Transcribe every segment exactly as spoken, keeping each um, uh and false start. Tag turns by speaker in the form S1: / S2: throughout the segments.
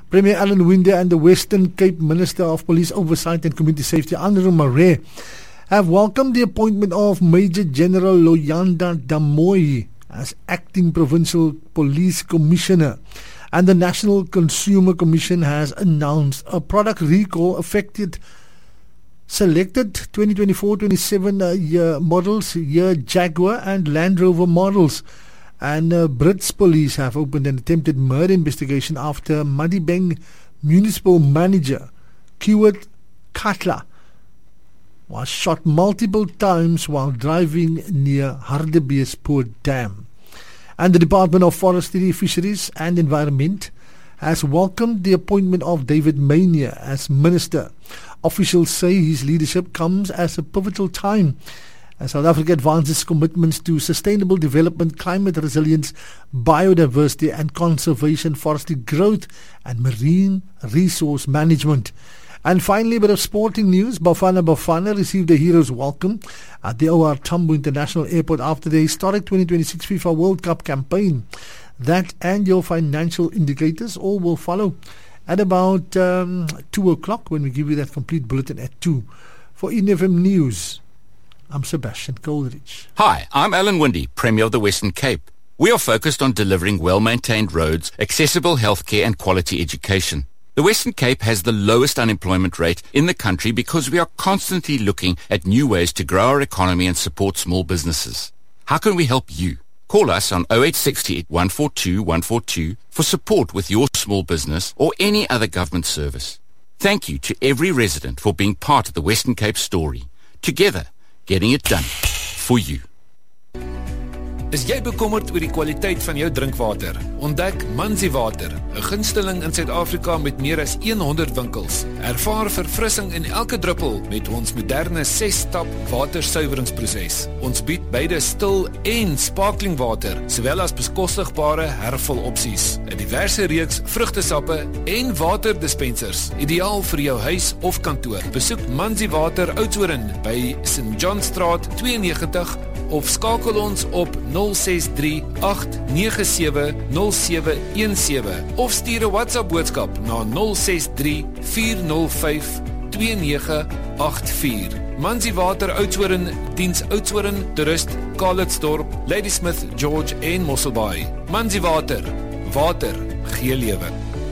S1: Premier Alan Winde and the Western Cape Minister of Police Oversight and Community Safety, Andrew Murray, have welcomed the appointment of Major General Loyanda Damoy as Acting Provincial Police Commissioner. And the National Consumer Commission has announced a product recall affected selected twenty twenty-four twenty-seven uh, year models, year Jaguar and Land Rover models. And uh, Brits Police have opened an attempted murder investigation after Madibeng Municipal Manager Kiwet Katla was shot multiple times while driving near Hardebeespoort Dam. And the Department of Forestry, Fisheries and Environment has welcomed the appointment of David Mania as Minister. Officials say his leadership comes at a pivotal time as South Africa advances commitments to sustainable development, climate resilience, biodiversity and conservation, forestry growth and marine resource management. And finally, a bit of sporting news. Bafana Bafana received a hero's welcome at the O R Tambo International Airport after the historic twenty twenty-six FIFA World Cup campaign. That and your financial indicators all will follow at about um, two o'clock when we give you that complete bulletin at two. For Eden F M News, I'm Sebastian Coleridge.
S2: Hi, I'm Alan Winde, Premier of the Western Cape. We are focused on delivering well-maintained roads, accessible healthcare and quality education. The Western Cape has the lowest unemployment rate in the country because we are constantly looking at new ways to grow our economy and support small businesses. How can we help you? Call us on oh eight six oh, one four two, one four two for support with your small business or any other government service. Thank you to every resident for being part of the Western Cape story. Together, getting it done for you.
S3: Is jy bekommerd oor die kwaliteit van jou drinkwater? Ontdek Manzi Water, 'n gunsteling in Suid-Afrika met meer as honderd winkels. Ervaar verfrissing in elke druppel met ons moderne ses-stap watersuiweringsproses. Ons bied beide stil en sparkling water, sowel as bekostigbare hervulopsies. 'n Diverse reeks vrugtesappe en waterdispensers, ideaal vir jou huis of kantoor. Besoek Manzi Water Oudtshoorn by Saint John Straat twee nege nul of skakel ons op nul ses drie agt nege sewe nul sewe een sewe of stuur 'n WhatsApp boodskap na nul ses drie vier nul vyf twee nege agt vier. Manzi Water Oudtshoorn diens Oudtshoorn, Toerist, Calitzdorp, Ladysmith, George en Mosselbaai. Manzi Water, water gee lewe.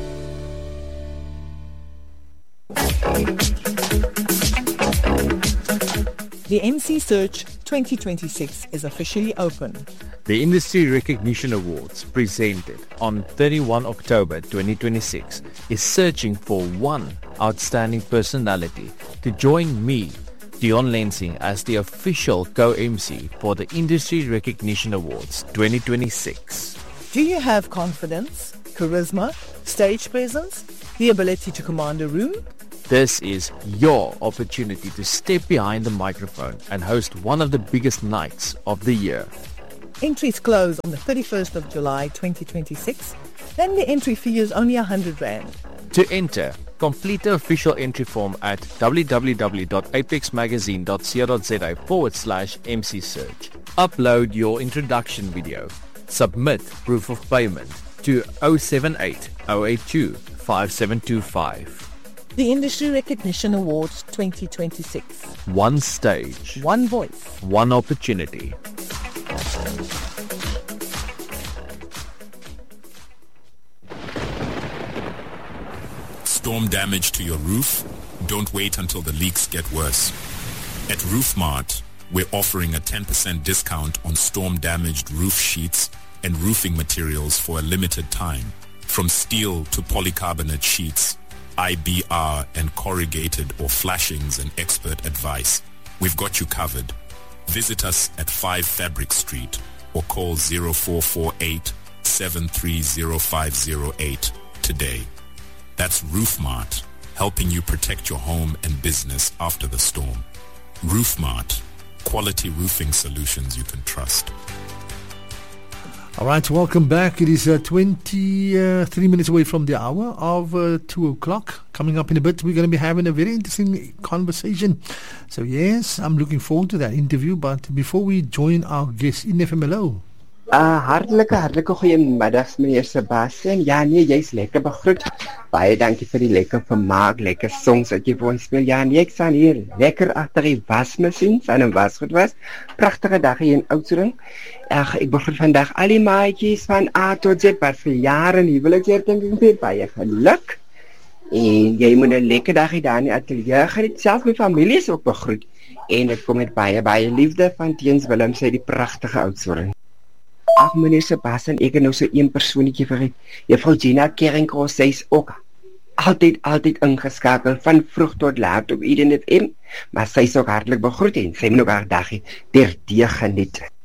S4: The M C Search twenty twenty-six is officially open.
S5: The Industry Recognition Awards, presented on thirty-first of October twenty twenty-six, is searching for one outstanding personality to join me, Dion Lansing, as the official co-M C for the Industry Recognition Awards twenty twenty-six.
S4: Do you have confidence, charisma, stage presence, the ability to command a room?
S5: This is your opportunity to step behind the microphone and host one of the biggest nights of the year.
S4: Entries close on the thirty-first of July twenty twenty-six, then the entry fee is only one hundred rand.
S5: To enter, complete the official entry form at www.apexmagazine.co.za forward slash MC Search. Upload your introduction video. Submit proof of payment to oh seven eight, oh eight two, five seven two five.
S4: The Industry Recognition Awards twenty twenty-six.
S5: One stage.
S4: One voice.
S5: One opportunity.
S6: Storm damage to your roof? Don't wait until the leaks get worse. At RoofMart, we're offering a ten percent discount on storm-damaged roof sheets and roofing materials for a limited time. From steel to polycarbonate sheets, I B R and corrugated or flashings and expert advice. We've got you covered. Visit us at five Fabric Street or call zero four four eight, seven three zero five zero eight today. That's RoofMart, helping you protect your home and business after the storm. RoofMart, quality roofing solutions you can trust.
S1: All right, welcome back. It is uh, twenty-three minutes away from the hour of uh, two o'clock. Coming up in a bit, we're going to be having a very interesting conversation. So, yes, I'm looking forward to that interview. But before we join our guest, in F M L O.
S7: Uh, hartelike, hartelike goeiemiddags meneer Sebastian. Ja nee, jy's lekker begroet. Baie dankie vir die lekker vermaak, lekker songs wat jy vir ons speel. Ja nee, ek staan hier lekker agter die wasmasjien, van 'n wasgoed was. Pragtige dag hier in Oudtshoorn. Ag, ek begroet vandag al die maatjies van A tot Z wat vir jare in huweliksherdenking vir baie geluk. En jy moet 'n lekker dag hê daar in die ateljee. Geniet self my familie is ook begroet. En ek kom met baie baie liefde van Teens Willem sê die pragtige Oudtshoorn. Ag meneer Sebastian, ek het nou so een persoonetjie vergeet. Juffrou Gina Keringkos, sy is ook altyd altyd ingeskakel van vroeg tot laat op Eden F M, maar sy is ook hartlik begroet en sy moet ook haar dag hê ter die geniet.